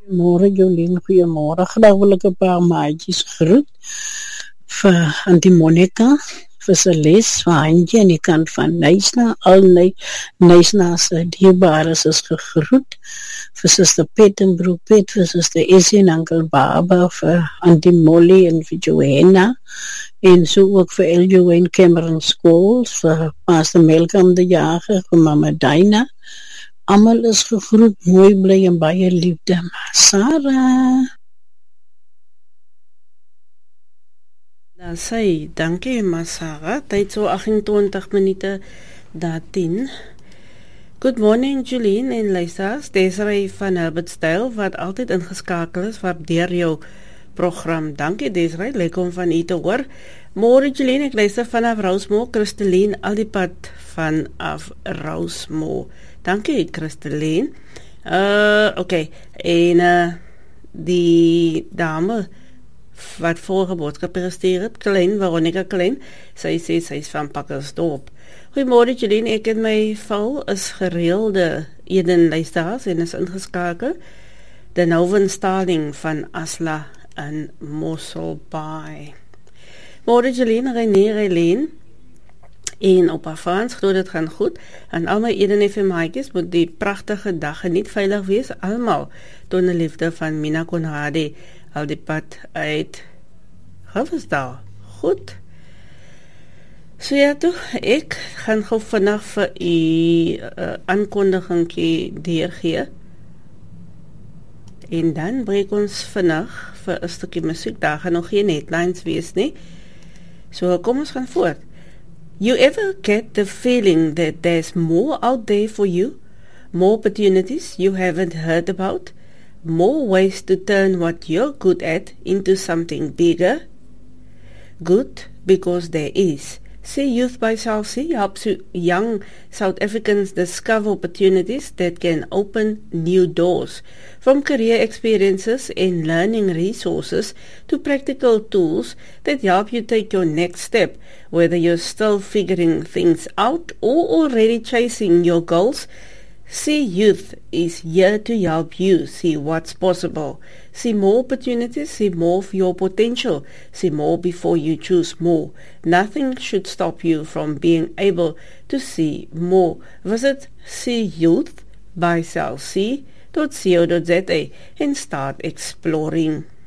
Môre Jolien, goeiemôre. Graag wil ek 'n paar maatjies groet vir Auntie Monica, vir Celeste, vir Handjie aan die kant van Nysna, al Nysna se dierbares is gegroet, vir Suster Pet en broer Pet, vir Suster Essie en Uncle Baba, vir Auntie Molly en vir Joanna, en so ook vir Eljo en Cameron Scholes, vir Pastor Malcolm de Jager, vir Mama Dinah. Almal is gegroet, mooi bly en baie liefde. Sarah. Dan sê, dankie Masara, tyd so 28 minute na 10. Good morning Julien en luisteraars, Desiree van Herbertstyle wat altyd ingeskakel is, waardeer jou program. Dankie Desiree, lekker om van u te hoor. Môre Julien, ek luister vanaf Rosemore, Christeline, al die pad vanaf Rosemore. Dankie Christeline. Okay, en die dame wat vorige boodskap gestuur het, Veronica Klein, sy sê sy is van Pakkersdorp. Goeiemôre Jolien, ek en my val is gereelde Eden luisteraars en is ingeskakel. De Noven Starling van Asla in Mosselbaai. Môre Jolien, René, en op haar Frans, glo dit gaan goed. En al my Eden FM maatjies moet die pragtige dag geniet, veilig wees, almal toon 'n liefde van Mina Conradi, al die pad uit Riversdale. Goed. So ja toe, ek gaan gou vanaf vir u aankondigingkie deurgee. En dan breek ons vanaf vir 'n stukkie musiek, daar gaan nog geen headlines wees nie. So kom ons gaan voort. You ever get the feeling that there's more out there for you? More opportunities you haven't heard about? More ways to turn what you're good at into something bigger? Good, because there is. See Youth by South Sea helps young South Africans discover opportunities that can open new doors. From career experiences and learning resources to practical tools that help you take your next step, whether you're still figuring things out or already chasing your goals. See Youth is here to help you see what's possible. See more opportunities, see more of your potential, see more before you choose more. Nothing should stop you from being able to see more. Visit See Youth by cellc.co.za and start exploring.